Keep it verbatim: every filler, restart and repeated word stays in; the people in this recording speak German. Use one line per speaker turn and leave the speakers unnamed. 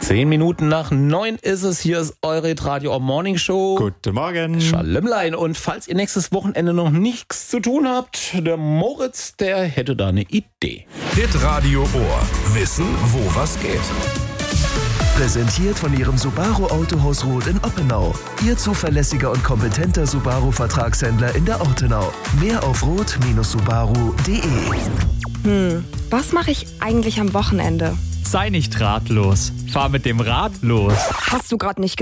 Zehn Minuten nach neun ist es. Hier ist eure Radio Morning Show.
Guten Morgen.
Schallemlein. Und falls ihr nächstes Wochenende noch nichts zu tun habt, der Moritz, der hätte da eine Idee.
Hitradio Ohr. Wissen, wo was geht.
Präsentiert von Ihrem Subaru Autohaus Roth in Oppenau. Ihr zuverlässiger und kompetenter Subaru-Vertragshändler in der Ortenau. Mehr auf roth Subaru punkt de.
Hm, was mache ich eigentlich am Wochenende?
Sei nicht ratlos. Fahr mit dem Rad los.
Hast du gerade nicht